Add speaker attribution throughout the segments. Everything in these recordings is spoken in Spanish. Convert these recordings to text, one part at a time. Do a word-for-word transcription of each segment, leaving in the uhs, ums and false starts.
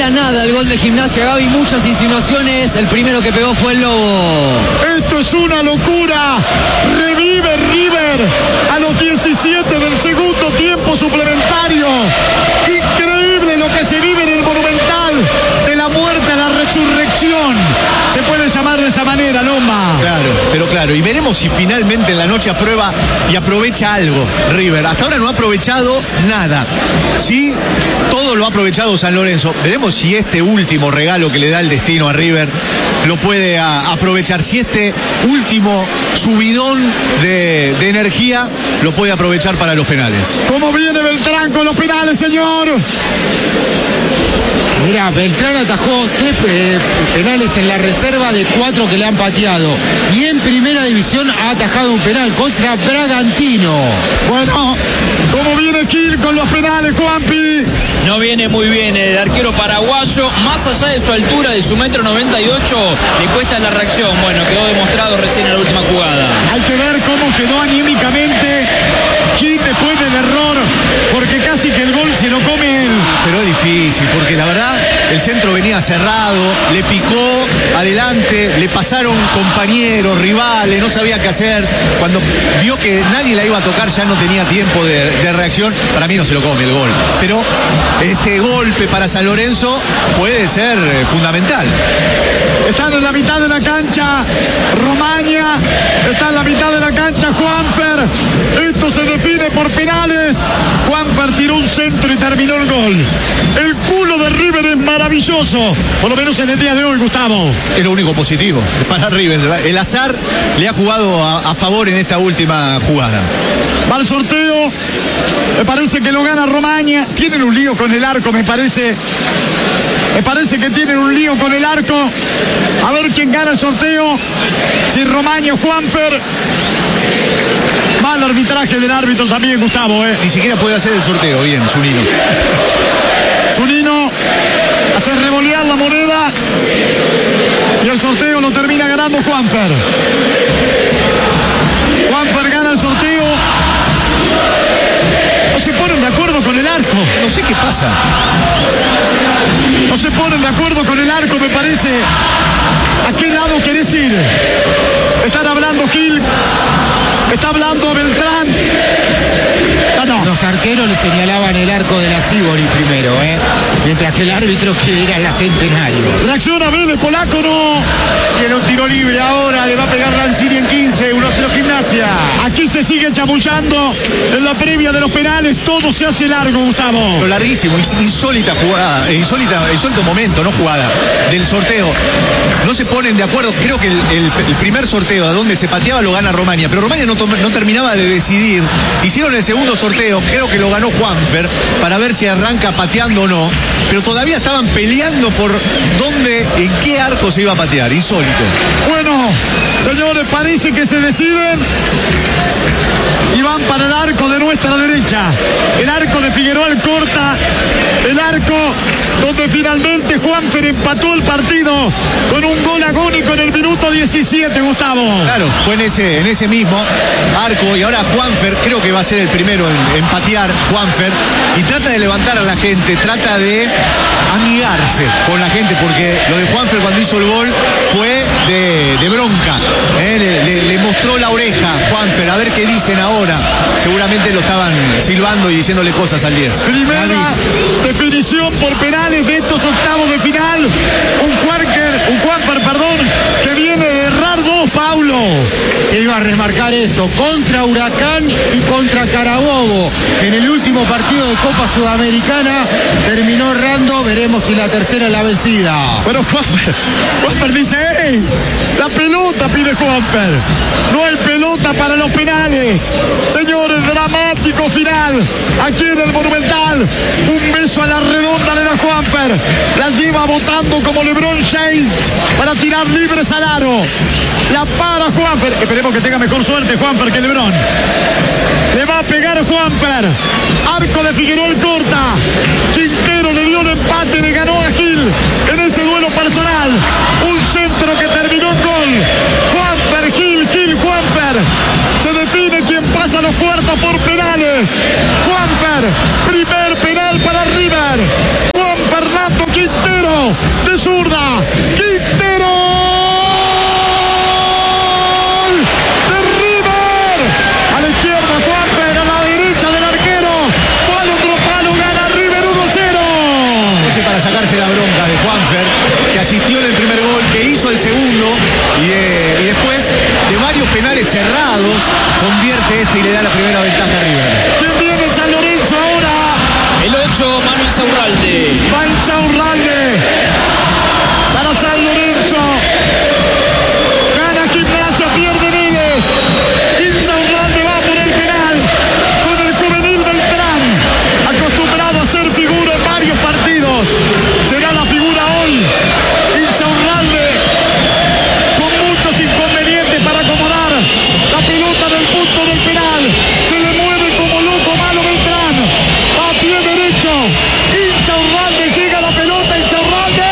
Speaker 1: la nada el gol de Gimnasia. Gaby, muchas insinuaciones. El primero que pegó fue el Lobo.
Speaker 2: Esto es una locura. Revive River a los diecisiete del segundo tiempo suplementario. Increíble lo que se vive en el Monumental. De la muerte a la resurrección. Se puede llamar de esa manera, Loma.
Speaker 3: Claro, pero claro. Y veremos si finalmente en la noche aprueba y aprovecha algo River. Hasta ahora no ha aprovechado nada. Sí, todo lo ha aprovechado San Lorenzo. Veremos si este último regalo que le da el destino a River lo puede a, aprovechar. Si este último subidón de, de energía lo puede aprovechar para los penales.
Speaker 2: ¿Cómo viene Beltrán con los penales, señor?
Speaker 4: Mirá, Beltrán atajó tres eh, penales en la reserva de cuatro que le han pateado. Y en primera división ha atajado un penal contra Bragantino.
Speaker 2: Bueno, ¿cómo viene Gil con los penales, Juanpi?
Speaker 5: No viene muy bien el arquero paraguayo. Más allá de su altura, de su metro noventa y ocho, le cuesta la reacción. Bueno, quedó demostrado recién en la última jugada.
Speaker 2: Hay que ver cómo quedó anímicamente Gil después del error, porque casi que el gol se lo come él.
Speaker 3: Pero es difícil, porque la verdad el centro venía cerrado, le picó adelante, le pasaron compañeros, rivales, no sabía qué hacer. Cuando vio que nadie la iba a tocar ya no tenía tiempo de, de reacción. Para mí no se lo come el gol, pero este golpe para San Lorenzo puede ser eh, fundamental.
Speaker 2: Están en la mitad de la cancha Romaña, está en la mitad de la cancha Juanfer. Esto se define por penales. Juanfer tiró un centro y terminó el gol. El culo de River es maravilloso, por lo menos en el día de hoy, Gustavo.
Speaker 3: Es lo único positivo para River. El azar le ha jugado a, a favor en esta última jugada.
Speaker 2: Va al sorteo, me parece que lo gana Romaña. Tienen un lío con el arco, me parece. Me parece que tienen un lío con el arco. A ver quién gana el sorteo. Si Romaña o Juanfer. Mal arbitraje del árbitro también, Gustavo, ¿eh?
Speaker 3: Ni siquiera puede hacer el sorteo bien, Zunino.
Speaker 2: Zunino hace revolear la moneda y el sorteo lo termina ganando Juanfer. Juanfer gana el sorteo. No se ponen de acuerdo con el arco.
Speaker 3: No sé qué pasa.
Speaker 2: No se ponen de acuerdo con el arco, me parece. ¿A qué lado querés ir? Están hablando Gil. Está hablando Beltrán. Ah, no.
Speaker 4: Los arqueros le señalaban el arco de la Sibori primero, ¿eh? Mientras que el árbitro quiere ir a la Centenario.
Speaker 2: Reacciona Vélez, Polaco, no.
Speaker 6: Tiene un tiro libre ahora, le va a pegar Lanzini en quince, uno a cero Gimnasia.
Speaker 2: Aquí se sigue chamullando en la previa de los penales, todo se hace largo, Gustavo.
Speaker 3: Lo larguísimo, insólita jugada, insólita, insólito momento, no jugada, del sorteo. No se ponen de acuerdo, creo que el, el, el primer sorteo a donde se pateaba lo gana Romaña, pero Romaña no, no terminaba de decidir. Hicieron el segundo sorteo, creo que lo ganó Juanfer, para ver si arranca pateando o no, pero todavía estaban peleando por dónde, en qué arco se iba a patear, insólito.
Speaker 2: Bueno, señores, parece que se deciden y van para el arco de nuestra derecha. El arco de Figueroa corta, el arco donde finalmente Juanfer empató el partido con un gol agónico en el minuto diecisiete, Gustavo.
Speaker 3: Claro, fue en ese, en ese mismo arco y ahora Juanfer creo que va a ser el primero en, en patear, Juanfer, y trata de levantar a la gente, trata de amigarse con la gente, porque lo de Juanfer cuando hizo el gol fue de, de bronca, ¿eh? le, le, le mostró la oreja Juanfer, a ver qué dicen ahora. Seguramente lo estaban silbando y diciéndole cosas al diez.
Speaker 2: Primera definición por penales de estos octavos de final. Un Juanfer, un Juanfer, perdón, que viene de errar dos, Paulo.
Speaker 4: Que iba a remarcar eso, contra Huracán y contra Carabobo. En el último partido de Copa Sudamericana terminó errando, veremos si la tercera es la vencida.
Speaker 2: Bueno, Juanfer, Juanfer dice, ¡ey! La pelota pide Juanfer. No hay pelota para los penales. Señores, dramático final aquí en el Monumental. Un beso a la redonda le da Juanfer. La lleva botando como LeBron James para tirar libres al aro. La para Juanfer. Esperemos que tenga mejor suerte Juanfer que LeBron. Le va a pegar Juanfer. Arco de Figueroa corta. Quintero le dio el empate, le ganó a Gil en ese duelo personal. Un centro que terminó en gol. Juanfer, Gil, Gil, Juanfer. Se define quién pasa a los cuartos por penales. Juanfer, primer penal para River. Juan Fernando Quintero.
Speaker 3: para sacarse la bronca de Juanfer, que asistió en el primer gol, que hizo el segundo y, eh, y después de varios penales cerrados convierte este y le da la primera ventaja a River.
Speaker 2: ¿Quién viene San Lorenzo ahora?
Speaker 5: El ocho, Manu Insaurralde.
Speaker 2: Va Insaurralde para San Lorenzo. Gana Gimnasia, pierde Vélez. Insaurralde va por el penal con el juvenil Beltrán, acostumbrado a ser figura en varios partidos. Será la figura hoy. Insaurralde con muchos inconvenientes para acomodar la pelota del punto del penal. Se le mueve como loco malo Beltrán. Va a pie derecho. Insaurralde llega la pelota. Insaurralde.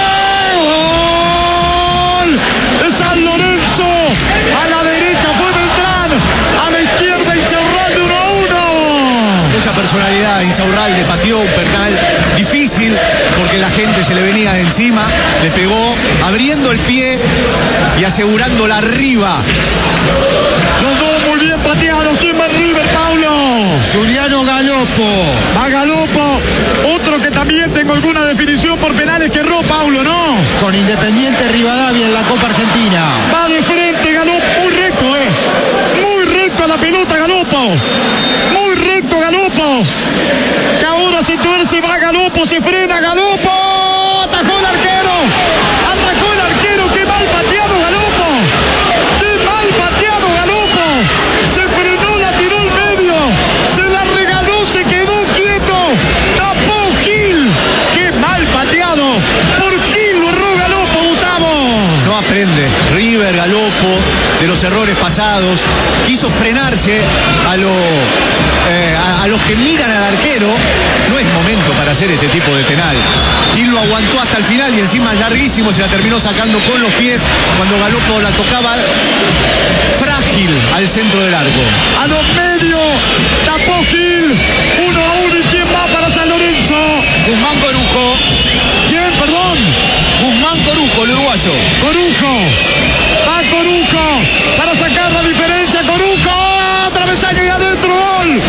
Speaker 2: ¡Gol! De San Lorenzo. A la derecha fue Beltrán. A la izquierda Insaurralde uno a uno.
Speaker 3: Mucha personalidad, Insaurralde pateó un penal difícil porque la gente se le venía de encima, le pegó abriendo el pie y asegurándola arriba.
Speaker 2: Los dos muy bien pateados. ¿Quién va en River, Paulo?
Speaker 4: Juliano Galopo.
Speaker 2: Va Galopo. Otro que también tengo alguna definición por penales que erró, Paulo, ¿no?
Speaker 4: Con Independiente Rivadavia en la Copa Argentina.
Speaker 2: Va de frente Galopo. Muy recto, ¿eh? Muy recto a la pelota Galopo. Muy recto Galopo. Que ahora se tuerce, va Galopo, se frena Galopo. Atajó el arquero. Atajó el arquero. Qué mal pateado Galopo. Qué mal pateado Galopo. Se frenó, la tiró al medio. Se la regaló, se quedó quieto. Tapó Gil. Qué mal pateado. Por Gil lo erró Galopo, Gustavo.
Speaker 3: No aprende River, Galopo, de los errores pasados. Quiso frenarse a, lo, eh, a, a los que miran al arquero. No es momento para hacer este tipo de penal. Gil lo aguantó hasta el final y encima larguísimo se la terminó sacando con los pies cuando Galopo la tocaba frágil al centro del arco.
Speaker 2: A los medios, tapó Gil. Uno a uno. ¿Y quién va para San Lorenzo?
Speaker 5: Guzmán Corujo.
Speaker 2: ¿Quién, perdón?
Speaker 5: Guzmán Corujo, el uruguayo.
Speaker 2: Corujo. Va Corujo para sacar la diferencia. Corujo. Travesaño y adentro. Gol.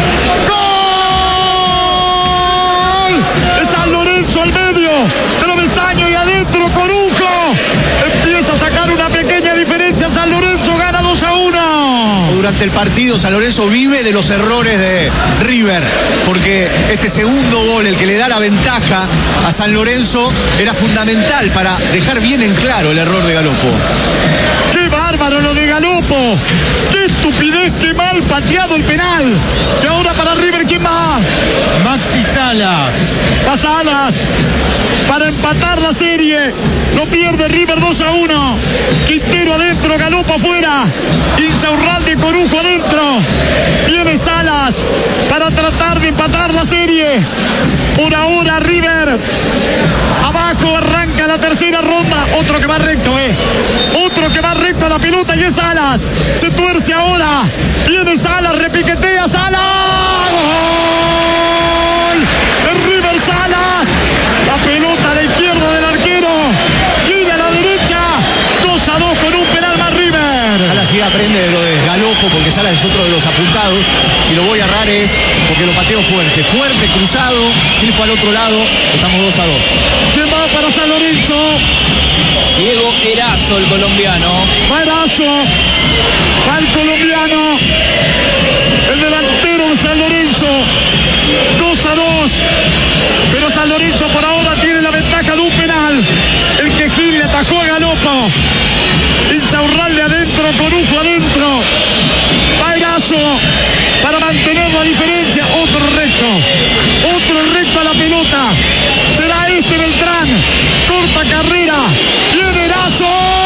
Speaker 2: Gol. De San Lorenzo al medio. Travesaño y adentro. Corujo. Empieza a sacar una pequeña diferencia. San Lorenzo gana dos a uno.
Speaker 3: Durante el partido San Lorenzo vive de los errores de River, porque este segundo gol, el que le da la ventaja a San Lorenzo, era fundamental para dejar bien en claro el error de Galopo.
Speaker 2: ¡Qué bárbaro lo de Galopo! ¡Qué estupidez! ¡Qué mal pateado el penal! Y ahora para River, ¿quién va?
Speaker 4: Maxi Salas.
Speaker 2: Va Salas para empatar la serie. Lo pierde River dos a uno. Quintero adentro, Galopo afuera. Insaurralde, Corujo adentro. Viene Salas para tratar de empatar la serie. Por ahora River abajo, arranca la tercera ronda. Otro que va recto, eh. Otro que va recto a la pelota y es Salas. Se tuerce ahora. Viene Salas, repiquetea Salas. ¡Gol! El River Salas. La pelota a la izquierda del arquero. Gira a la derecha. dos a dos con un penal más River.
Speaker 3: Salas sí aprende de lo de Galopo porque Salas es otro de los apuntados. Si lo voy a errar es porque lo pateo fuerte. Fuerte, cruzado. Gil fue al otro lado. Estamos dos a dos.
Speaker 2: ¿Quién va para San Lorenzo?
Speaker 5: Diego Erazo, el colombiano.
Speaker 2: Va Erazo. Va el colombiano. El delantero de San Lorenzo. dos a dos. Pero San Lorenzo por ahora tiene la ventaja de un penal. El que Gil le atajó a Galopo. Insaurralde adentro, Corujo adentro. Va Erazo para mantener la diferencia. Otro recto. Otro recto a la pelota. Será este Beltrán. Corta carrera. Viene Erazo.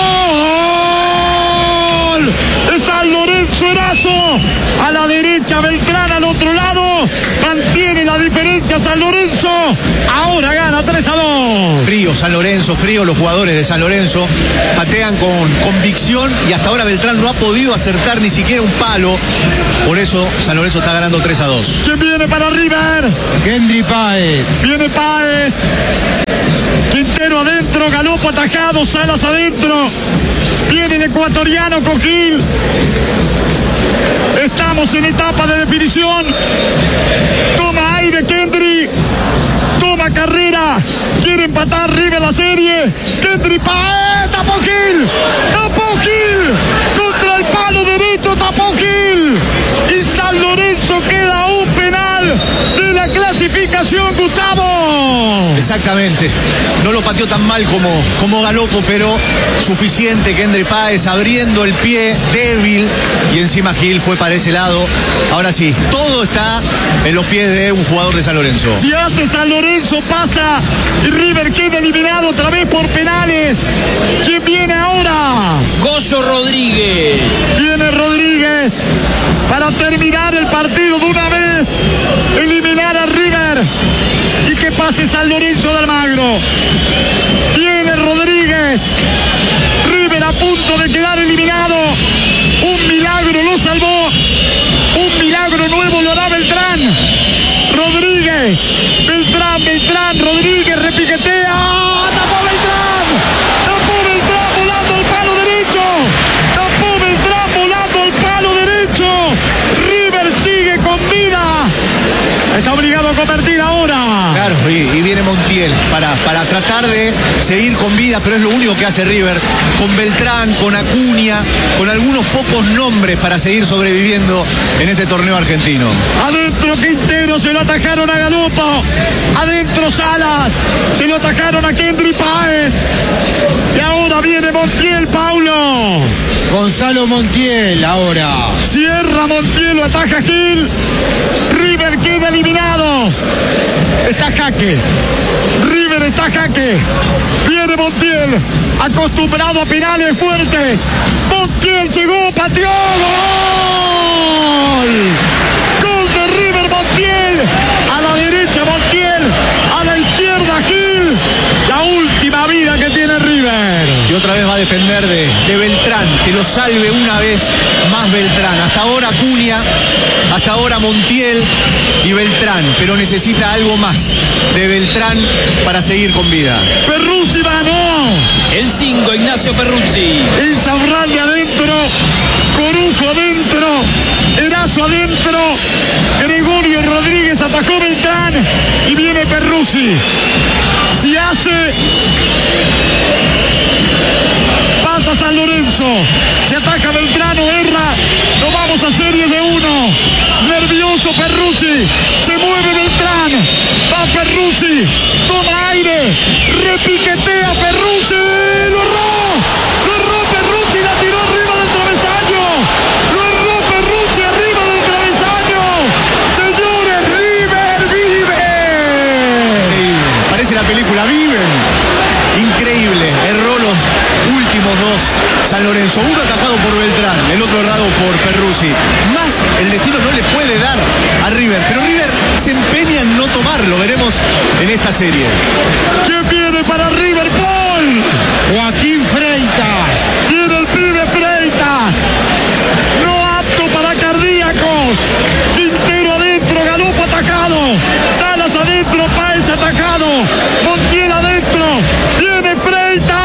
Speaker 2: ¡Gol! De San Lorenzo, Erazo. A la derecha Beltrán, al otro lado. Mantiene la diferencia San Lorenzo. Ahora gana tres a dos.
Speaker 3: Frío San Lorenzo, frío los jugadores de San Lorenzo. Patean con convicción y hasta ahora Beltrán no ha podido acertar ni siquiera un palo. Por eso San Lorenzo está ganando tres a dos.
Speaker 2: ¿Quién viene para River?
Speaker 4: Gendry Páez.
Speaker 2: Viene Páez. Quintero adentro, Galopo atajado, Salas adentro. Viene el ecuatoriano con Gil. Estamos en etapa de definición. Toma aire Kendry. Toma carrera. Quiere empatar River la serie. Kendry Páez, tapó Gil. Tapó Gil. Contra el palo derecho, tapó Gil. Y San Lorenzo queda un penal de la clasificación, Gustavo.
Speaker 3: Exactamente. No lo pateó tan mal como, como Galopo, pero suficiente. Kendry Páez abriendo el pie, débil. Y encima Gil fue para ese lado. Ahora sí, todo está en los pies de un jugador de San Lorenzo.
Speaker 2: Si hace San Lorenzo, pasa y River queda eliminado otra vez por penales. ¿Quién viene ahora?
Speaker 5: Goyo Rodríguez.
Speaker 2: Viene Rodríguez para terminar el partido de una vez, eliminar a River y que pase San Lorenzo de Almagro. Viene Rodríguez. River a punto de quedar eliminado. Un milagro lo salvó. Un milagro nuevo lo hará Beltrán. Rodríguez. Beltrán, Beltrán, Rodríguez repiquetea. ¡Tapó Beltrán! ¡Tapó Beltrán volando al palo derecho! ¡Tapó Beltrán volando al palo derecho! River sigue con vida. Está obligado a convertir ahora.
Speaker 3: Claro, y, y viene Montiel para, para tratar de seguir con vida, pero es lo único que hace River. Con Beltrán, con Acuña, con algunos pocos nombres para seguir sobreviviendo en este torneo argentino.
Speaker 2: Adentro Quintero, se lo atajaron a Galopo. Adentro Salas, se lo atajaron a Kendry Páez. Y ahora viene Montiel, Paulo.
Speaker 4: Gonzalo Montiel ahora.
Speaker 2: Cierra Montiel, lo ataja Gil. River queda eliminado. Está jaque. River está jaque. Viene Montiel, acostumbrado a penales fuertes. Montiel llegó, pateó. ¡Gol! Gol de River, Montiel. A la derecha Montiel, a la izquierda Gil. La última vida que tiene River.
Speaker 3: Y otra vez va a depender de, de Beltrán, que lo salve una vez más Beltrán. Hasta ahora Acuña, hasta ahora Montiel y Beltrán, pero necesita algo más de Beltrán para seguir con vida.
Speaker 2: Perruzzi ganó.
Speaker 5: El cinco, Ignacio Perruzzi.
Speaker 2: Insaurralde adentro, Corujo adentro, Erazo adentro, Gregorio Rodríguez atajó Beltrán y viene Perruzzi. Si hace, pasa San Lorenzo. Se ataca Beltrán o erra. Nos vamos a serie de uno. Nervioso Perruzzi. Se mueve Beltrán. Va Perruzzi. Toma aire. Repiquetea Perruzzi. Lo erró. Lo erró Perruzzi. La tiró arriba del travesaño. Lo erró Perruzzi arriba del travesaño. Señores, River vive.
Speaker 3: Increíble. Parece la película Viven. Increíble. Erró los últimos dos San Lorenzo. Uno atajado por Beltrán, el otro errado por Perruzzi. Más el destino no le puede dar a River. Pero River se empeña en no tomarlo. Veremos en esta serie.
Speaker 2: ¿Quién viene para River? Paul.
Speaker 4: Joaquín Freitas.
Speaker 2: Viene el pibe Freitas. No apto para cardíacos. Quintero adentro, Galopo atacado. Salas adentro, Páez atacado. Montiel adentro. Viene Freitas.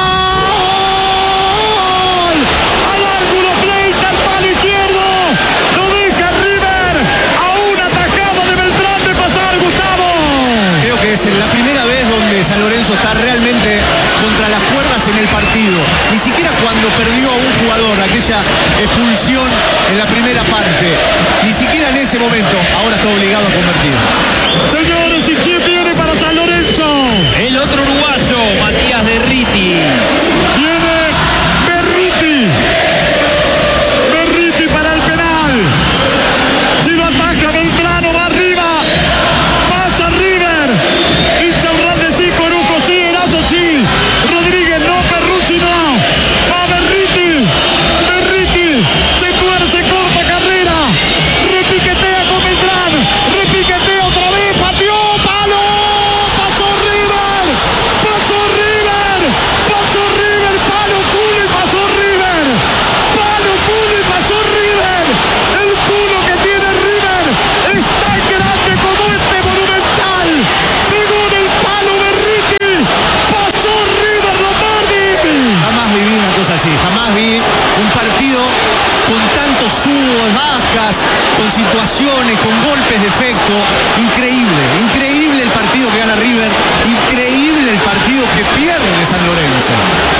Speaker 2: Al ángulo Freitas, al palo izquierdo. Lo deja River. A una atajada de Beltrán de pasar, Gustavo.
Speaker 3: Creo que es la primera vez donde San Lorenzo está realmente contra las cuerdas en el partido. Ni siquiera cuando perdió a un jugador, aquella expulsión en la primera parte. Ni siquiera en ese momento. Ahora está obligado a convertir.
Speaker 2: Señores, ¿y quién viene para San Lorenzo?
Speaker 5: El otro uruguayo, Matías Derriti.
Speaker 2: Viene Berriti. Berriti para el penal. Si lo ataca Beltrano, va arriba. Pasa River. Insaurralde sí, Corujo sí, Erazo sí. Rodríguez no, Perruzzi no. Va Berriti. Berriti. Se tuerce, corta carrera. Repiquetea con Beltrán. Repiquetea otra vez. Pateó, palo. Pasó River. Pasó River. Pasó River. Palo, culo y pasó River. Palo, culo y pasó River. El culo que tiene River es tan grande como este Monumental. Pegó en el palo Berriti. Pasó River, Lombardi.
Speaker 3: Jamás viví una cosa así. Jamás vi un partido con tantos subos, bajas, con situaciones, con golpes de efecto. Increíble, increíble el partido que gana River. Increíble el partido que pierde de San Lorenzo.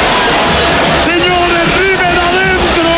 Speaker 2: Señores, River adentro.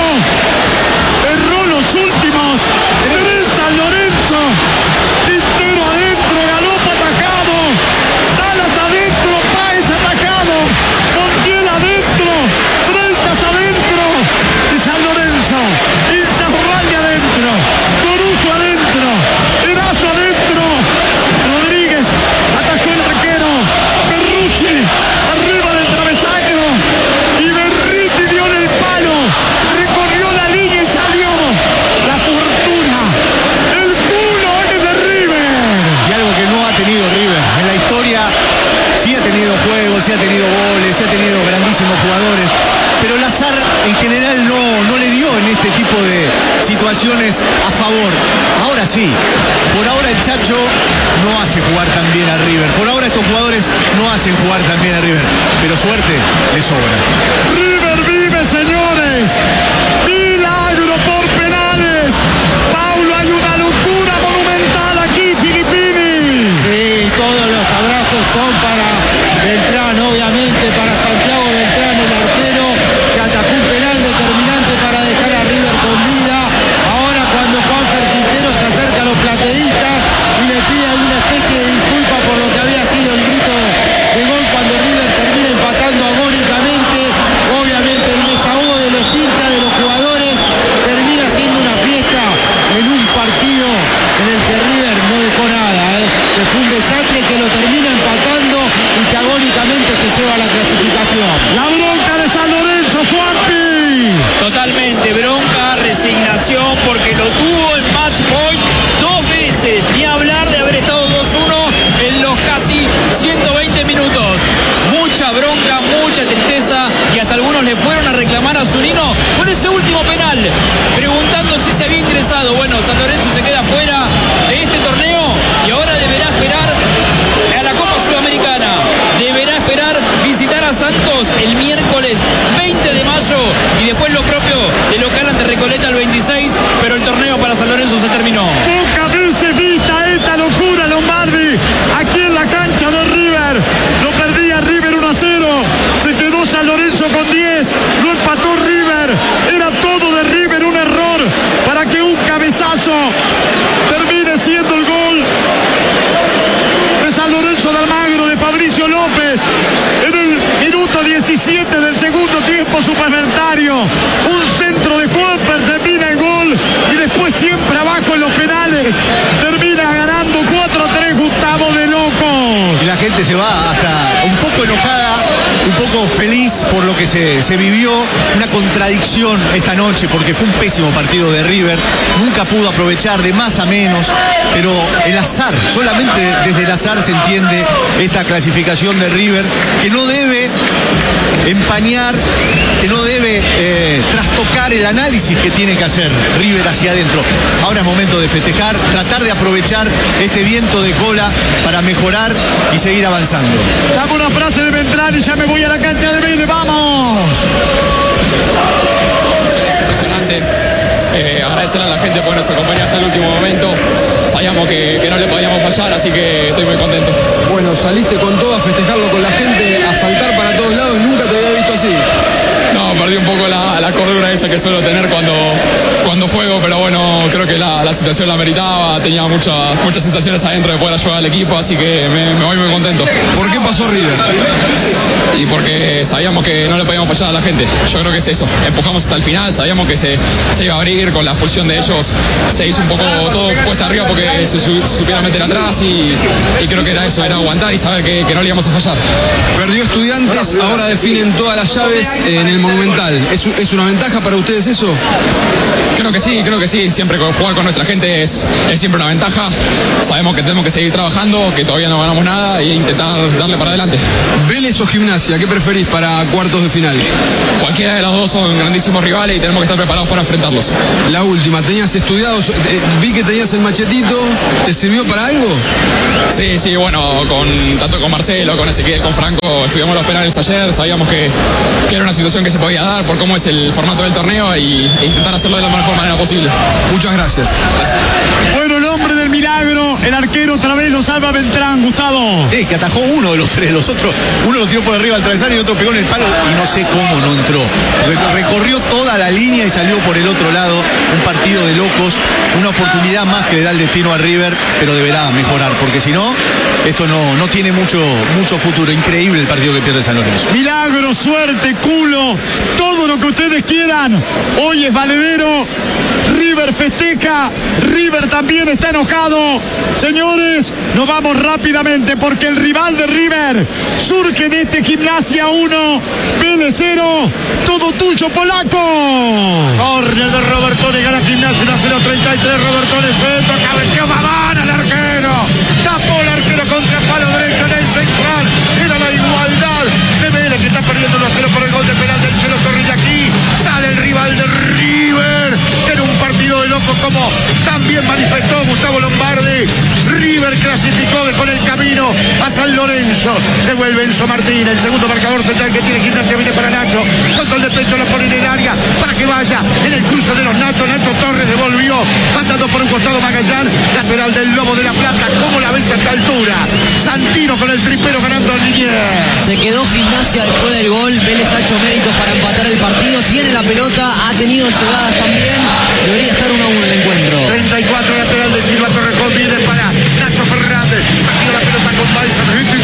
Speaker 2: Erró los últimos. Tres San Lorenzo. Quintero adentro. Galopa atacado. Salas adentro. Páez atacado. Montiel adentro. Freitas adentro. Y San Lorenzo. Insaurralde adentro. Corujo adentro. Erazo adentro. Rodríguez atajó el arquero. Perrucci arriba del travesaño. Y Berriti dio en el palo. Recorrió la línea y salió. La fortuna. El culo es de River.
Speaker 3: Y algo que no ha tenido River en la historia. Sí ha tenido juegos, sí ha tenido goles, sí ha tenido grandísimos jugadores, pero el azar en general no, no le dio en este tipo de situaciones a favor. Ahora sí, por ahora el Chacho no hace jugar tan bien a River, por ahora estos jugadores no hacen jugar tan bien a River, pero suerte le sobra.
Speaker 2: River vive, señores. Milagro por penales. Paulo, hay una locura monumental aquí, Filippini.
Speaker 4: Sí, todos los abrazos son para Beltrán, obviamente, para Santiago Beltrán, el arquero que atacó un penal determinante para dejar a River con vida. Ahora cuando Juanfer Quintero se acerca a los plateístas y le pide alguna especie de disculpa por lo que había sido el grito de gol cuando River termina empatando agónicamente, obviamente el desahogo de los hinchas, de los jugadores, termina siendo una fiesta en un partido en el que River no dejó nada, ¿eh? que fue un desastre, que lo termina empatando y que agónicamente se lleva la clasificación.
Speaker 2: La bronca de San Lorenzo, Juanpi.
Speaker 5: Totalmente bronca, resignación, porque lo tuvo en match point dos veces. Ni hablar de haber estado dos uno en los casi ciento veinte minutos. Mucha bronca, mucha tristeza, y hasta algunos le fueron a reclamar a Zunino por ese último penal, preguntando si se había ingresado. Bueno, San Lorenzo se queda fuera de este torneo y ahora deberá esperar a la Copa Sudamericana. Deberá esperar visitar a Santos el miércoles veinte de mayo y después lo propio de local ante Recoleta el veintiséis, pero el torneo para San Lorenzo se terminó.
Speaker 2: Pocas veces vista esta locura, Lombardi, aquí en la cancha de River. Lo perdía River uno a cero, se quedó San Lorenzo con diez, lo empató River, era todo de River, un error para que un cabezazo termine siendo el gol de San Lorenzo de Almagro, de Fabricio López, en el minuto diecisiete del segundo tiempo suplementario. Un centro de Juanfer, termina el gol y después siempre abajo en los penales termina ganando cuatro a tres Gustavo de Locos.
Speaker 3: Y la gente se va hasta un poco enojada, un poco feliz por lo que se, se vivió. Una contradicción esta noche porque fue un pésimo partido de River. Nunca pudo aprovechar, de más a menos, pero el azar, solamente desde el azar se entiende esta clasificación de River, que no debe empañar, que no debe eh, trastocar el análisis que tiene que hacer River hacia adentro. Ahora es momento de festejar, tratar de aprovechar este viento de cola para mejorar y seguir avanzando.
Speaker 2: Dame una frase de Beltrán y ya me voy a la cancha de Vélez, ¡vamos!
Speaker 7: Es impresionante. Eh, agradecer a la gente por nos acompañar hasta el último momento. Sabíamos que, que no le podíamos fallar, así que estoy muy contento.
Speaker 8: Bueno, saliste con todo a festejarlo con la gente, a saltar para todos lados, nunca te había visto así.
Speaker 7: No, perdí un poco la, la cordura esa que suelo tener cuando, cuando juego, pero bueno, creo que la, la situación la meritaba, tenía mucha, muchas sensaciones adentro de poder ayudar al equipo, así que me, me voy muy contento.
Speaker 8: ¿Por qué pasó River?
Speaker 7: Y porque sabíamos que no le podíamos fallar a la gente, yo creo que es eso, empujamos hasta el final, sabíamos que se, se iba a abrir con la expulsión de ellos, se hizo un poco todo cuesta arriba porque se, su, se supieron meter atrás y, y creo que era eso, era aguantar y saber que, que no le íbamos a fallar.
Speaker 8: Perdió Estudiantes, ahora definen todas las llaves en el Monumental. ¿Es, ¿Es una ventaja para ustedes eso?
Speaker 7: Creo que sí, creo que sí. Siempre jugar con nuestra gente es, es siempre una ventaja. Sabemos que tenemos que seguir trabajando, que todavía no ganamos nada e intentar darle para adelante.
Speaker 8: ¿Vélez o Gimnasia? ¿Qué preferís para cuartos de final?
Speaker 7: Cualquiera de los dos son grandísimos rivales y tenemos que estar preparados para enfrentarlos.
Speaker 8: La última, tenías estudiados, eh, vi que tenías el machetito, ¿te sirvió para algo?
Speaker 7: Sí, sí, bueno, con, tanto con Marcelo, con Ezequiel, con Franco, estudiamos los penales ayer, sabíamos que, que era una situación que se podía dar por cómo es el formato del torneo y, e intentar hacerlo de la mejor manera posible.
Speaker 8: Muchas gracias.
Speaker 7: Gracias.
Speaker 2: Bueno, el hombre del milagro, el arquero otra vez lo salva Beltrán, Gustavo.
Speaker 3: Eh, que atajó uno de los tres, los otros, uno lo tiró por arriba al travesaño y otro pegó en el palo y no sé cómo no entró. Recorrió toda la línea y salió por el otro lado. Un partido de locos, una oportunidad más que le da el destino a River, pero deberá mejorar, porque si no, esto no, no tiene mucho, mucho futuro. Increíble el partido que pierde San Lorenzo.
Speaker 2: Milagro, suerte, culo, todo lo que ustedes quieran. Hoy es valedero. River festeja, River también está enojado. Señores, nos vamos rápidamente porque el rival de River surge en este Gimnasia uno, Vélez cero, todo tuyo, polaco.
Speaker 6: Córner de Robertone, gana Gimnasia uno a cero, treinta y tres, Robertone centro, cabeció Babán al arquero, tapó el arquero contra palo derecho en el central, era la igualdad de Vélez que está perdiendo uno a cero por el gol de penal del Chelo Torres. Y aquí sale el rival de River en un partido de locos, como también manifestó Gustavo Lombardi. River clasificó, dejó en el camino a San Lorenzo. Devuelve Enzo Martín, el segundo marcador central que tiene Gimnasia, viene para Nacho. Control de pecho, lo pone en el área para que vaya en el cruce de los Nacho. Nacho Torres devolvió, mandando por un costado Magallán, lateral del Lobo de la Plata. ¿Cómo la ves a esta altura? Santino con el tripero ganando en Liniers.
Speaker 1: Se quedó Gimnasia después del gol. Vélez ha hecho méritos para empatar el partido. Tiene la pelota, ha tenido llegadas también. Debería estar uno a uno el encuentro.
Speaker 6: treinta y cuatro, lateral de Silva Torrejón, viene para Nacho Fernández. Partió la pelota con Balsa,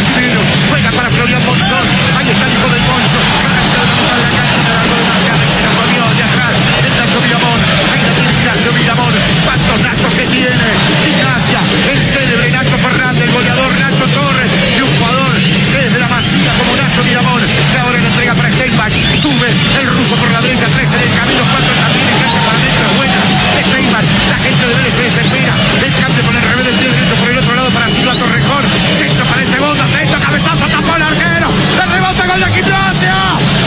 Speaker 6: juega para Florian Monzón. Ahí está el hijo del Moncho. Arranca de la mitad de la cancha, se alargó demasiado y se la comió de atrás. El Nacho Miramón. Ahí la tiene Ignacio Miramón. ¿Cuántos Nachos que tiene? Gimnasia, el célebre Nacho Fernández, el goleador Nacho Torres y un jugador desde la Masía como Nacho Miramón, que ahora le entrega para Steinbach. Sube el ruso por la derecha, tres en el camino, cuatro también en cancha para adentro, es buena de Steinbach. La gente de Vélez se desespera. El cambio con el revés del pie derecho por el otro lado para Silva Torrejón. Centro para el segundo, centro, cabezazo, tapó el arquero. El rebote con la Gimnasia.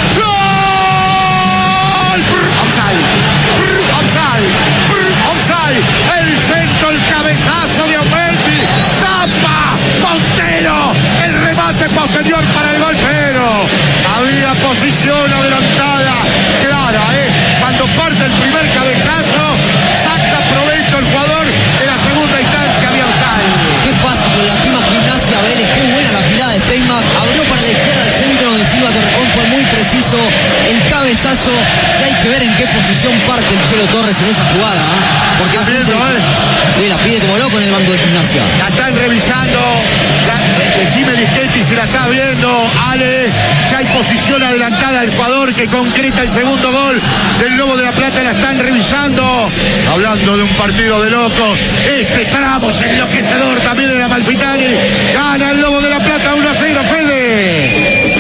Speaker 6: ¡Gol! Offside. Offside. Offside. El centro, el cabezazo de Omeldi. Tapa Montero. El remate posterior para el gol, pero había posición adelantada clara, ¿eh? Cuando parte el primer cabezazo, saca provecho el jugador de la segunda instancia, había offside.
Speaker 1: Qué fácil, con la prima Gimnasia Vélez, qué buena la jugada de Steinbach. Abrió para la izquierda del centro donde Silva Torrejón fue muy preciso. El cabezazo, y hay que ver en qué posición parte el Chelo Torres en esa jugada, ¿eh? Porque la gente sí, la pide como loco en el banco de Gimnasia.
Speaker 6: La están revisando, la, decime Lischetti si la está viendo, Ale, ya hay posición adelantada del jugador que concreta el segundo gol del Lobo de la Plata, la están revisando. Hablando de un partido de locos, este tramo es enloquecedor también en la Amalfitani. Gana el Lobo de la Plata uno a cero, Fede.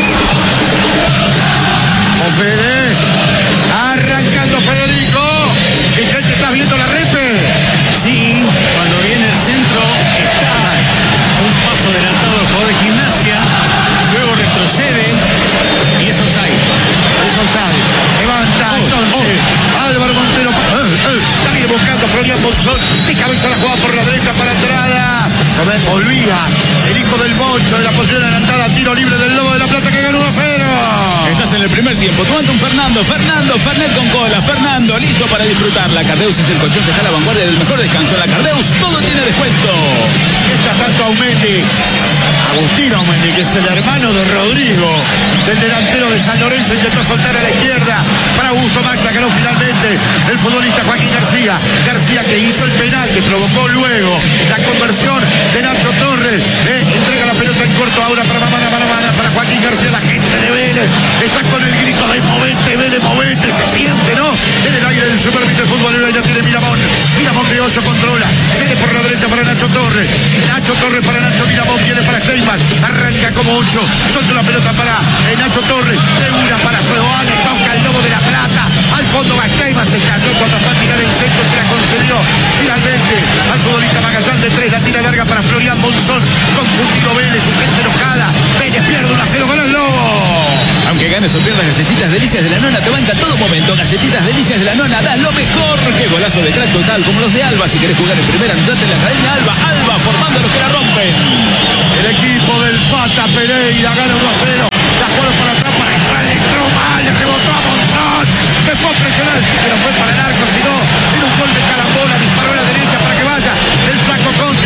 Speaker 6: O Fede, arrancando Federico. ¿Y gente está viendo la repe?
Speaker 9: Sí, cuando viene el centro está un paso adelantado el jugador de Gimnasia, luego retrocede y es offside.
Speaker 6: Es offside. Levanta entonces Álvaro Montero. Eh, eh, está bien buscando Florian Monzón. De cabeza la jugada por la derecha para entrada. Olvida el hijo del Moncho de la posición adelantada. Tiro libre del Lobo de la Plata que ganó uno a cero.
Speaker 9: Estás en el primer tiempo, tomando un Fernando, Fernando, Fernet con cola, Fernando, listo para disfrutarla. Cardeus es el colchón que está a la vanguardia del mejor descanso. La Cardeus, todo tiene descuento.
Speaker 6: Está tanto Aumendi, Agustín Aumendi, que es el hermano de Rodrigo, del delantero de San Lorenzo, intentó soltar a la izquierda para Augusto Magda, ganó finalmente el futbolista Joaquín García. García que hizo el penal, que provocó luego la conversión de Nacho Torres. Eh, entrega la pelota en corto ahora para Mamana, Mamana, para Joaquín García. La gente de Vélez está con el grito de movente, Vélez, movente, se siente, ¿no? En el aire del Supervite futbolero, ya tiene Miramón. Miramón de ocho controla, sigue por la derecha para Nacho Torres. Nacho Torres para Nacho Miramón, viene para Steinbach, arranca como ocho, suelta la pelota para eh, Nacho Torres, de una para Sodoane, toca el Lobo de la Plata, al fondo va Steinbach, se cayó cuando fue a tirar el centro, se la concedió finalmente al futbolista Magallán de tres, la tira larga para Florian Monzón, confundido Vélez, su gente enojada, Vélez pierde uno a cero con el Lobo.
Speaker 9: Aunque ganes o pierdas, Galletitas Delicias de la Nona te banca todo momento. Galletitas Delicias de la Nona, das lo mejor. Qué golazo de crack total, como los de Alba. Si querés jugar en primera, andate en la Academia Alba. Alba, formando a los que la rompen.
Speaker 6: El equipo del Pata Pereira gana uno a cero. La jugó para atrás, para entrar, entró mal, le rebotó a Monzón. Que fue a presionar, sí, pero fue para el arco, si no, era un gol de carambola, disparó a la derecha para que vaya el flaco Conte.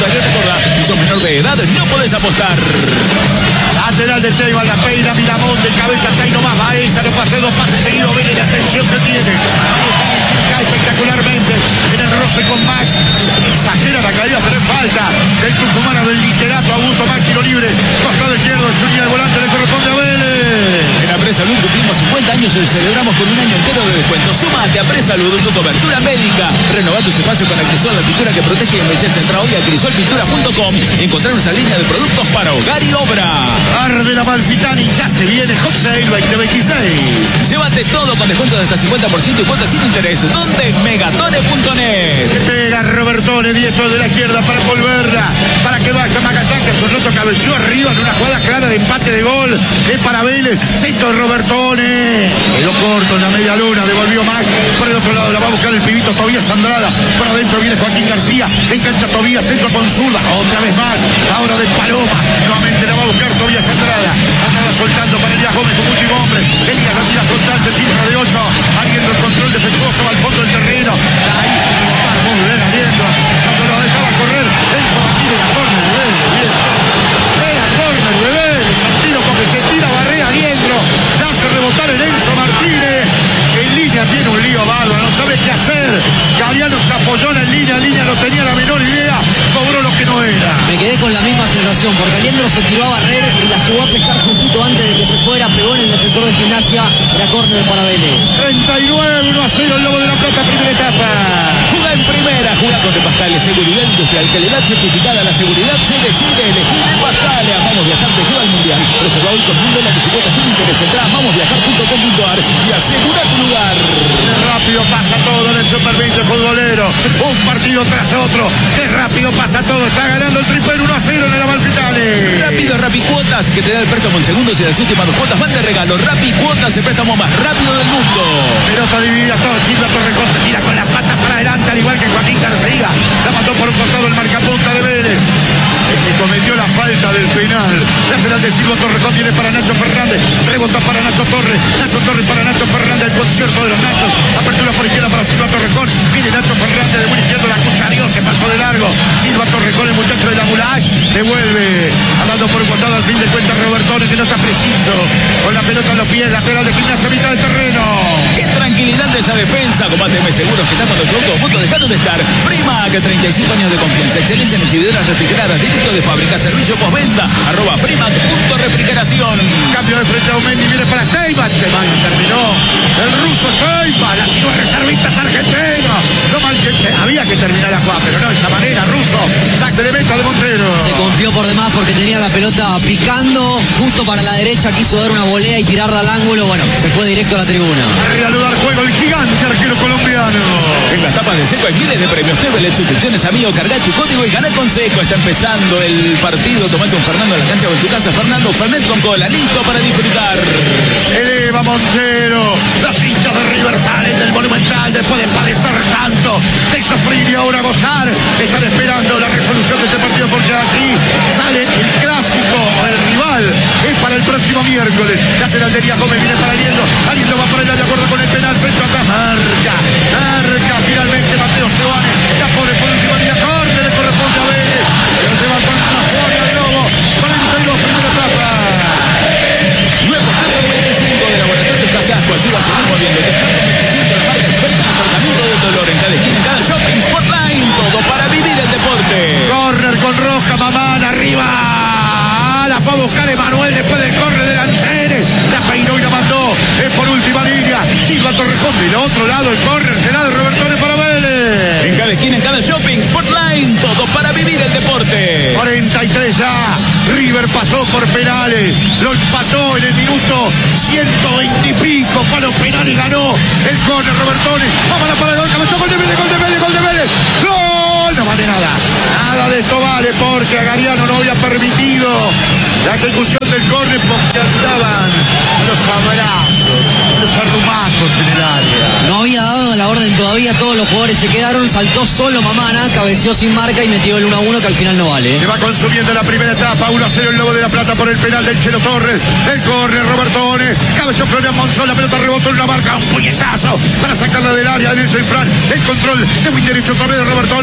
Speaker 9: y recordá, si sos menor de edad, no podés apostar.
Speaker 6: Lateral de Teiva, la peina, Miramón, de cabeza, está ahí nomás, va esa, no pase dos pases seguidos, ven la atención que tiene. Cae espectacularmente en el roce con Max. Exagera la caída, pero es falta del tucumano del literato Augusto Max, tiro libre, costado izquierdo, su línea de volante le corresponde a Vélez.
Speaker 9: En Apresalud cumplimos cincuenta años y celebramos con un año entero de descuento. Súmate a Apresalud, tu cobertura médica. Renová tus espacios con Acrisol, la pintura que protege y embellece. Entra hoy a acrisol pintura punto com y encontrar nuestra línea de productos para hogar y obra.
Speaker 6: Arde la Malfitani, ya se viene Hot Sale veinte veintiséis.
Speaker 9: Llévate todo con descuento de hasta cincuenta por ciento y cuotas sin interés. ¿Dónde? megatone punto net.
Speaker 6: Espera Robertone, diestro de la izquierda para volverla, para que vaya Magallán, que Sornoto cabeció arriba en una jugada clara de empate de gol. Es para Vélez, centro de Robertone. Quedó corto en la media luna, devolvió Max. Por el otro lado la va a buscar el pibito Tobías Andrada. Por adentro viene Joaquín García. Engancha Tobías, centro con zurda. Otra vez más, ahora de Paloma. Nuevamente la va a buscar Tobías Andrada. Andrada soltando para Elías Gómez como último hombre. Elías la tira frontal, se tira de ocho. Habiendo el control defectuoso al fondo del terreno. La hizo rebotar muy bien Aliendo. Cuando lo dejaba correr, Enzo Martínez, la córner de Vélez. Bien. Era córner de Vélez. Santino porque se tira Barrea Aliendro. La hace rebotar el Enzo Martínez. En línea tiene un lío bárbaro, no sabe qué hacer. Galeano se apoyó en línea, en línea no tenía la menor idea. Cobró lo que no era.
Speaker 1: Me quedé con la misma sensación, porque Aliendro se tiró a barrer y la llevó a pescar justito antes de que se fuera, pegó en el defensor de Gimnasia, era córner para Vélez.
Speaker 6: treinta y nueve, uno a cero el Lobo de la Plata, primera etapa.
Speaker 9: Juga en primera, juga con De Pascale, seguridad industrial, calidad certificada, la seguridad se decide, elegir De Pascale. Amamos Viajar te lleva al Mundial. Reserva hoy con mil dólares y cuotas sin interés. Entra a amamos viajar punto com punto ar y asegura tu lugar.
Speaker 6: Rápido pasa todo en el Super veinte futbolero. Un partido tras otro. Qué rápido pasa todo. Está ganando el Tripero uno a cero en el Amalfitani.
Speaker 9: Rápido, Rappi Cuotas, que te da el préstamo en segundos y las últimas dos cuotas van de regalo. Rappi Cuotas, el préstamo más rápido del mundo.
Speaker 6: Pelota dividida todo. Silva Torrejón se tira con la pata para adelante, al igual que Joaquín García. La mandó por un costado el marcapunta de Vélez. El que cometió la falta del penal. Lateral de Silva Torrejón tiene para Nacho Fernández. Rebota para Nacho Torres. Nacho Torres para Nacho Fernández. El concierto de los Nachos. Apertura por izquierda para Silva Torrejón. Viene Nacho Fernández de buen izquierdo. La cucharió, se pasó de largo. Silva Torrejón, el muchacho de la Mulach. Devuelve. Andando por un costado al fin de cuentas Robertone, que no está preciso. Con la pelota en los pies. Lateral de Gimnasia, mitad del terreno.
Speaker 9: Qué tranquilidad de esa defensa. Combáteme seguros que están con los productos puntos dejando de estar. Prima, que treinta y cinco años de confianza. Excelencia en exhibidoras refrigeradas. Directo de fábrica. Servicio postventa. Arroba Primac punto refrigeración.
Speaker 6: Cambio de frente a Aumendi. Viene para Teiva. Se va y terminó. El ruso Teiva. La tiró reservistas argentinos. No mal que había que terminar la jugada, pero no de esa manera. Ruso. Sac de meta de Montero.
Speaker 1: Se confió por demás porque tenía la pelota picando justo para la derecha. Quiso dar una volea y tirarla al ángulo. Bueno, se fue directo a la tribuna.
Speaker 6: A reanudar juego el gigante arquero colombiano.
Speaker 9: En las tapas de Seco hay miles de premios. Tevelet, suscripciones, amigo, carga tu código y ganá con Seco. Está empezando el partido. Tomate un Fernando en la cancha o en tu casa. Fernando, Fernet con cola, listo para disfrutar.
Speaker 6: Eleva Montero. Los hinchas de River salen del Monumental después de padecer tanto, de sufrir y ahora gozar. Están esperando la resolución de este partido porque aquí sale el clásico, el rival. Es para el próximo miércoles. Lateral de Elías Gómez viene para Aliendo. Aliendo va para el de acuerdo con el penal. Centro atrás. Marca. Marca. Finalmente Mateo Sebane. La pone por última línea. Corte. Le corresponde a Vélez. Pero se va con la zona de Lobo. cuarenta y dos, primera etapa.
Speaker 9: Nuevo Plato veinticinco de Laboratorios Casasco. Ayuda a seguir moviendo. Plato veinticinco, la marca experta en tratamiento del dolor. En cada esquina, en cada shopping. Sportline. Todo para vivir el deporte.
Speaker 6: Corner con Roja. Mamán arriba. La fue a buscar Emanuel después del corre de Lanceres. La peinó y la mandó. Es por última línea. Silva Torrejón. Del otro lado el corner será de Robertone para Vélez.
Speaker 9: En cada esquina, en cada shopping. Sportline. Todo para vivir el deporte.
Speaker 6: cuarenta y tres ya. River pasó por penales. Lo empató en el minuto ciento veinte y pico. Fue a los penales y ganó el corner Robertone. Vamos a la parada. Cabezó. Gol de Vélez. Gol de Vélez. Gol de Vélez. ¡Gol! No vale nada. Nada de esto vale porque a Gariano no había permitido la ejecución del córner porque andaban los abrazos, los arrumacos en el área.
Speaker 1: No había dado la orden todavía, todos los jugadores se quedaron, saltó solo Mamana, cabeció sin marca y metió el uno a uno que al final no vale.
Speaker 6: Se va consumiendo la primera etapa, uno a cero el Lobo de la Plata por el penal del Chelo Torres. El córner Robertone, cabeció Florian Monzón, la pelota rebotó en una marca, un puñetazo para sacarla del área de Nelson Fran. El control de buen derecho otra vez de Robertone, centro.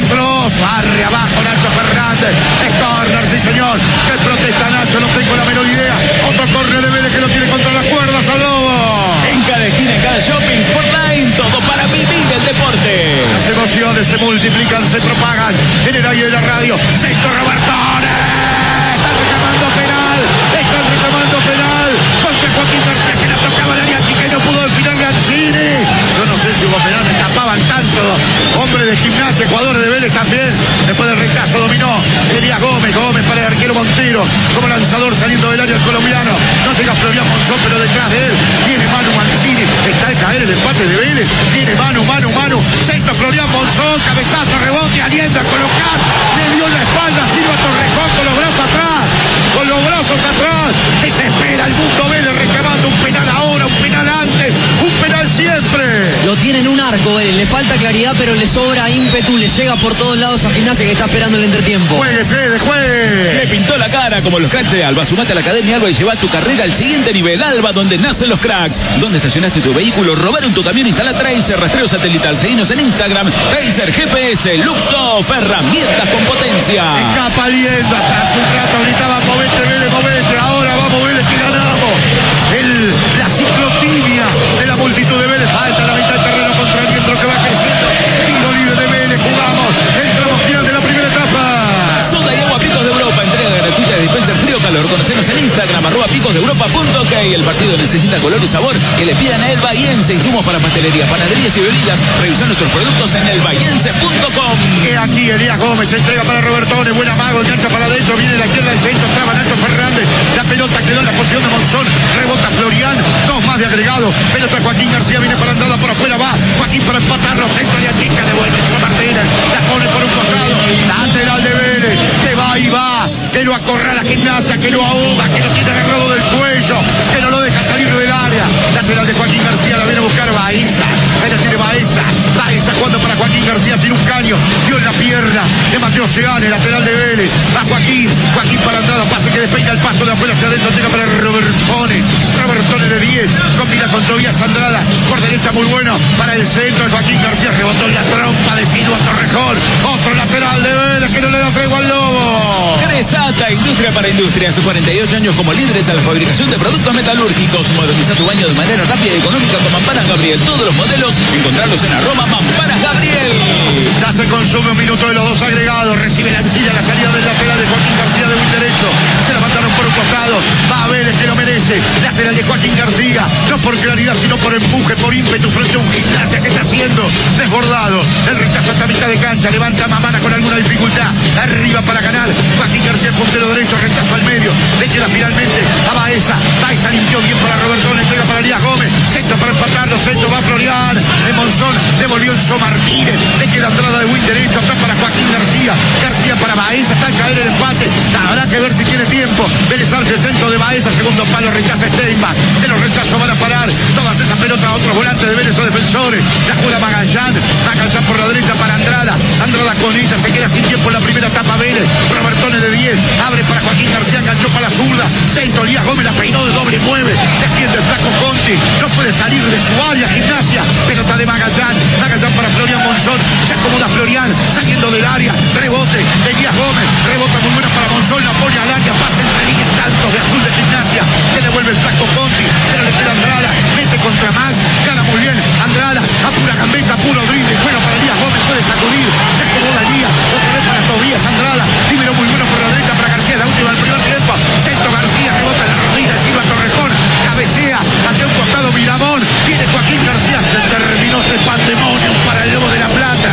Speaker 6: Cross, barre abajo Nacho Fernández. Es corner, sí señor. ¿Qué protesta Nacho? No tengo la menor idea. Otro córner de Vélez que lo tiene contra las cuerdas al Lobo.
Speaker 9: En cada esquina, en cada shopping, Sportline, todo para vivir el deporte.
Speaker 6: Las emociones se multiplican, se propagan en el aire de la radio. Centro Robertone. Están reclamando penal. Están reclamando penal contra Joaquín García, que la tocaba la área chica y no pudo definir Gancini. Yo no sé si hubo penal, me tapaban tanto. Hombre de Gimnasia, jugador de Vélez también. Después del rechazo dominó Elías Gómez. Gómez para el arquero Montero como lanzador saliendo del área colombiano. No llega Florian Monzón, pero detrás de él viene Manu Mancini. Está al caer el empate de Vélez. Viene Manu, Manu, Manu. Centro Florian Monzón. Cabezazo, rebote, alienta a colocar. Le dio la espalda a Silva Torrejón con los brazos atrás. Con los brazos atrás. Desespera el mundo Vélez reclamando un penal ahora, un penal antes, un penal siempre.
Speaker 1: Lo tiene en un arco, Vélez. Le falta claridad, pero le sobra ímpetu. Le llega por todos lados a Gimnasia, que está esperando el entretiempo.
Speaker 6: Juegue, Fede, juegue.
Speaker 9: Le pintó la cara como los cracks de Alba. Sumate a la Academia Alba y lleva tu carrera al siguiente nivel. Alba, donde nacen los cracks. ¿Dónde estacionaste tu vehículo? ¿Robaron tu camión? Instala Tracer, rastreo satelital. Seguinos en Instagram. Tracer G P S, Luxoff, herramientas con potencia.
Speaker 6: Escapa liendo. Hasta hace un rato gritaba, movete, Vélez, movete. Ahora vamos, Vélez, que ganamos. El, la ciclotibia de la multitud de Vélez. Falta la mitad del terreno contra el viento que va creciendo. Tiro libre de Vélez. Jugamos. Entramos final de la primera etapa.
Speaker 9: Soda y agua Picos de Europa. Entrega gratuita de dispenser frío calor. Conocenos en Instagram, arroba picos de europa punto ok. El partido necesita color y sabor. Que le pidan a El Bahiense. Insumos para pastelería, panaderías y bebidas. Revisar nuestros productos en el bahiense punto com.
Speaker 6: Y aquí Elías Gómez entrega para Robertone. Buen amago. Engancha para adentro. Viene la izquierda del centro. Traba Nacho Fernández. La pelota quedó en la posición de Monzón. Rebota Florian. Dos más de agregado. Pelota Joaquín García. Viene para Andrada por afuera. Va Joaquín para empatarlo. Centro de chica. Devuelve Enzo Martínez. La pone por un costado. Lateral de Vélez. Que va y va. Que lo acorrala Gimnasia. Que lo ahoga. Que lo tiene agarrado del cuello. Que no lo deja salir del área. Lateral de Joaquín García. La viene a buscar Baeza. Ahí la tiene Baeza. Baeza cuando para Joaquín García. Tiene un caño. Dio en la pierna de Mateo Seane. Lateral de Vélez. Va Joaquín. Joaquín para Andrada. Pase que despeina el pasto de afuera hacia adentro. Llega para Robertone. Robertone de diez. Combina con Tobias Andrada. Por derecha muy bueno. Para el centro. El Joaquín García rebotó en la trompa de Silva Torrejón. Otro lateral de Vélez que no le da tregua al Lobo.
Speaker 9: Cresata, industria para industria. Sus cuarenta y ocho años como líderes a la fabricación de productos metalúrgicos. Moderniza tu baño de manera rápida y económica con Mamparas Gabriel. Todos los modelos, encontrarlos en arroba Mamparas Gabriel.
Speaker 6: Ya se consume un minuto de los dos agregados. Recibe la encilla la salida del lateral de Joaquín García de un derecho. Se la mandaron por un costado. Va a Vélez que lo merece. Lateral de Joaquín García. No por claridad, sino por empuje, por ímpetu frente a un Gimnasia que está siendo desbordado. El rechazo hasta mitad de cancha. Levanta Mamana con alguna dificultad. Arriba para Canal. Joaquín García, puntero derecho. Rechazo al medio. Le queda finalmente a Baeza. Baeza limpió bien para Robertone. Entrega para Elías Gómez. Centro para empatarlo. Centro va Florian. En Monzón devolvió Enzo Martínez. Le queda entrada de buen derecho. Atrás para Joaquín García. García para Baeza. Está al caer el empate. Habrá que ver si tiene tiempo. Vélez Arce, el centro de Baeza. Segundo palo. Rechaza Steinbach. De los rechazos van a parar. Todas esas pelotas a otros volantes de Vélez o defensores. La juega Magallán. Magallán por la derecha para Andrada. Andrada con ella. Se queda sin tiempo en la primera etapa Vélez. Robertone de diez. Abre para Joaquín García. Enganchó para la zurda. Centro. Elías Gómez la peinó de doble. Mueve. Defiende el flaco Conti. No puede salir de su área. Gimnasia. Pelota de Magallán. Magallán para Florian Monzón. Se acomoda Florian. Saliendo del área. Rebote de Elías Gómez. Rebota muy buena para Monzón. La pone al área. Pasa entre líneas tantos de azul de Gimnasia. Que devuelve el flaco Conti. Pero le queda Andrada. Mete contra Max. Gana muy bien. Andrada. A pura gambeta. Puro drible. Bueno para Elías Gómez. Puede sacudir. Se acomoda Elías. Otra vez para Tobías Andrada. Libero muy bueno por la derecha para García. La última del primer tiempo. Centro García. Rebota en la rodilla. Silva Torrejón. Cabecea hacia un costado Miramón. Viene Joaquín García. Se terminó este pandemonio para el Lobo de la Plata.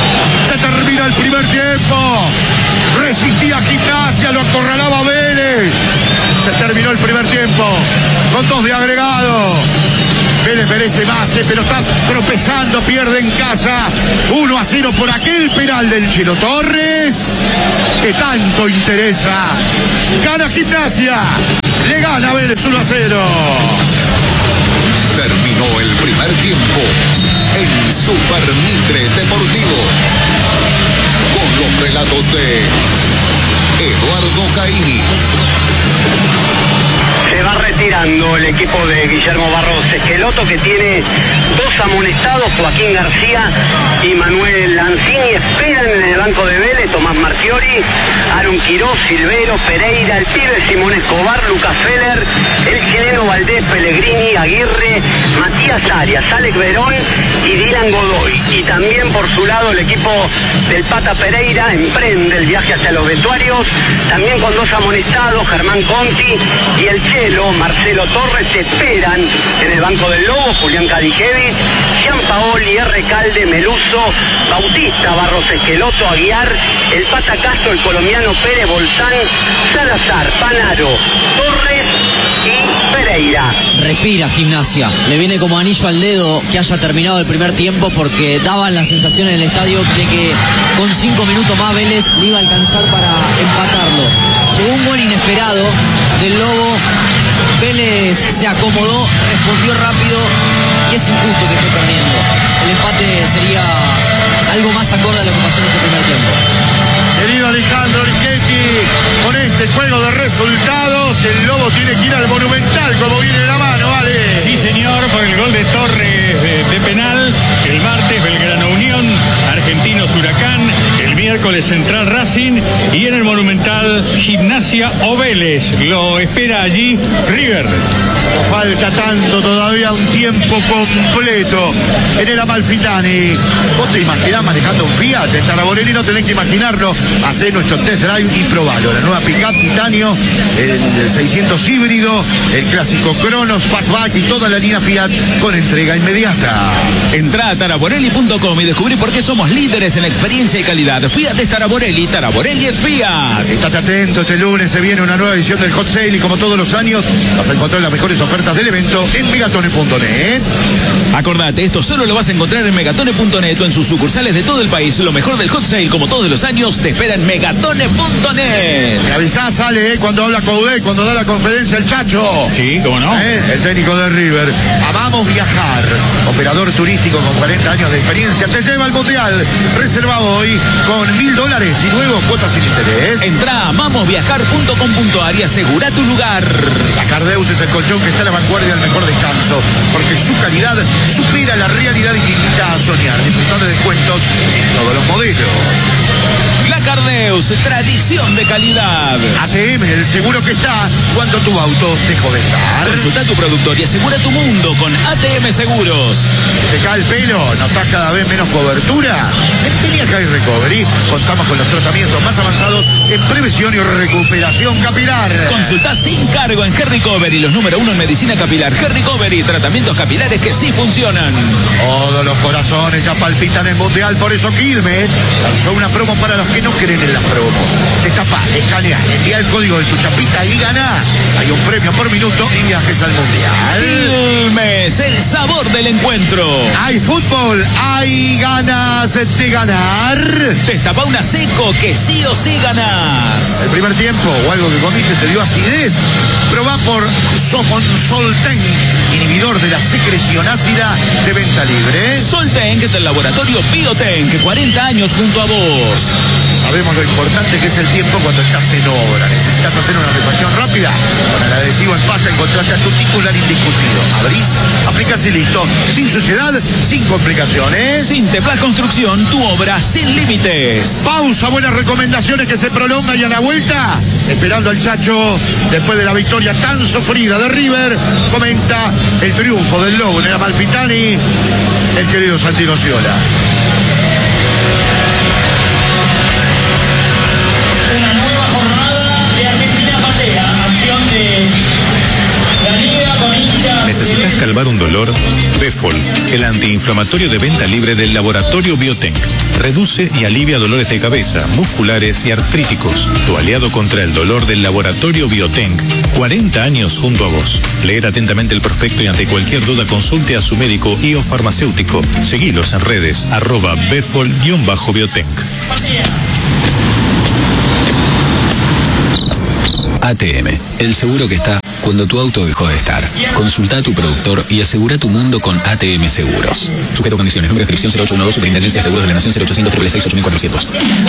Speaker 6: Se termina el primer tiempo. Resistía Gimnasia. Lo acorralaba Vélez. Se terminó el primer tiempo. Con dos de agregado. Vélez merece más, eh, pero está tropezando, pierde en casa. uno a cero por aquel penal del Chelo Torres, que tanto interesa. Gana Gimnasia, le gana Vélez uno a cero.
Speaker 10: Terminó el primer tiempo en Super Mitre Deportivo, con los relatos de Eduardo Caini.
Speaker 11: Se va a retirar. esperando el equipo de Guillermo Barros Esqueloto, que tiene dos amonestados, Joaquín García y Manuel Lanzini. Esperan en el banco de Vélez Tomás Marchiori, Aaron Quirós, Silvero, Pereira, el pibe Simón Escobar, Lucas Feller, el chileno Valdés, Pellegrini, Aguirre, Matías Arias, Alex Verón y Dylan Godoy. Y también por su lado el equipo del Pata Pereira emprende el viaje hacia los vestuarios, también con dos amonestados, Germán Conti y el chelo Marcelo Torres. Se esperan en el banco del Lobo, Julián Cadijevi, Gianpaoli, R. Calde, Meluso, Bautista, Barros Esqueloto, Aguiar, el Pata Castro, el colombiano Pérez, Bolsán, Salazar, Panaro, Torres y Pereira.
Speaker 1: Respira Gimnasia, le viene como anillo al dedo que haya terminado el primer tiempo, porque daban la sensación en el estadio de que con cinco minutos más Vélez le iba a alcanzar para empatarlo. Llegó un gol inesperado del Lobo, Vélez se acomodó, respondió rápido y es injusto que esté perdiendo. El empate sería algo más acorde a lo que pasó en este primer tiempo.
Speaker 6: Querido Alejandro Richetti, con este juego de resultados, el Lobo tiene que ir al Monumental, como viene de la mano, ¿vale?
Speaker 12: Sí, señor, por el gol de Torres de, de penal. El martes, Belgrano Unión, Argentinos Huracán. El miércoles, Central Racing. Y en el Monumental, Gimnasia o Vélez. Lo espera allí River.
Speaker 6: No falta tanto todavía, un tiempo completo en el Amalfitani. ¿Vos te imaginás manejando un Fiat en Taraborelli? No tenés que imaginarlo. Hacé nuestro test drive y probalo. La nueva Pickup Titanio, el seiscientos híbrido, el clásico Cronos, Fastback y toda la línea Fiat con entrega inmediata.
Speaker 9: Entrá a taraborelli punto com y descubrí por qué somos líderes en experiencia y calidad. Fiat es Taraborelli, Taraborelli es Fiat.
Speaker 6: Estate atento, este lunes se viene una nueva edición del Hot Sale y como todos los años vas a encontrar las mejores ofertas del evento en megatone punto net.
Speaker 9: Acordate, esto solo lo vas a encontrar en megatone punto net o en sus sucursales de todo el país. Lo mejor del Hot Sale, como todos los años, te espera en megatone punto net.
Speaker 6: Me avisás, sale, eh, cuando habla Coudet, cuando da la conferencia el Chacho.
Speaker 12: Sí, cómo no.
Speaker 6: ¿Eh? El técnico de River. Amamos viajar. Operador turístico con cuarenta años de experiencia. Te lleva al Mundial. Reserva hoy con mil dólares y luego cuotas sin interés.
Speaker 9: Entrá a amamos viajar punto com punto ar y asegura tu lugar.
Speaker 6: La Cardeus es el colchón que está a la vanguardia del mejor descanso, porque su calidad supera la realidad y te invita a soñar. Disfrutar de descuentos en todos los modelos.
Speaker 9: La Cardeus, tradición de calidad.
Speaker 6: A T M, el seguro que está cuando tu auto dejó de estar.
Speaker 9: Consulta a tu productor y asegura tu mundo con A T M Seguros.
Speaker 6: ¿Te cae el pelo? ¿Notás cada vez menos cobertura? En Peniaca y Recovery contamos con los tratamientos más avanzados en prevención y recuperación capilar.
Speaker 9: Consulta sin cargo en G-Recovery, los número uno en medicina capilar. G-Recovery, tratamientos capilares que sí funcionan.
Speaker 6: Todos los corazones ya palpitan el Mundial, por eso Quilmes lanzó una promo para los que no creen en las promos. Destapá, escanea, envía el código de tu chapita y gana. Hay un premio por minuto y viajes al Mundial.
Speaker 9: Quilmes, el sabor del encuentro.
Speaker 6: Hay fútbol, hay ganas de ganar.
Speaker 9: Destapá una seco que sí o sí ganás.
Speaker 6: El primer tiempo o algo que comiste te dio acidez. Probá por Socon Solten, inhibidor de la secreción ácida de venta libre.
Speaker 9: Solten del laboratorio Biotenk, cuarenta años junto a vos.
Speaker 6: Sabemos lo importante que es el tiempo cuando estás en obra. Necesitas hacer una refacción rápida. Con el adhesivo en pasta encontraste a tu titular indiscutido. Abrís, aplicás y listo. Sin suciedad, sin complicaciones.
Speaker 9: Sinteplas Construcción, tu obra sin límites.
Speaker 6: Pausa, buenas recomendaciones que se prolongan y a la vuelta, esperando al Chacho, después de la victoria tan sufrida de River, comenta el triunfo del Lobo en el Amalfitani, el querido Santino Sciola.
Speaker 5: Una nueva jornada de Argentina Patea, acción de la Liga con hinchas.
Speaker 13: ¿Necesitas calmar un dolor? Befol, el antiinflamatorio de venta libre del laboratorio Biotenk. Reduce y alivia dolores de cabeza, musculares y artríticos. Tu aliado contra el dolor del laboratorio Biotenk. cuarenta años junto a vos. Leer atentamente el prospecto y ante cualquier duda consulte a su médico y o farmacéutico. Seguilos en redes, arroba befol-biotenk.
Speaker 14: A T M, el seguro que está cuando tu auto dejó de estar. Consulta a tu productor y asegura tu mundo con A T M Seguros. Sujeto a condiciones. Número de inscripción cero ocho uno dos, Superintendencia de Seguros de la Nación cero ochocientos, seiscientos, ocho mil cuatrocientos.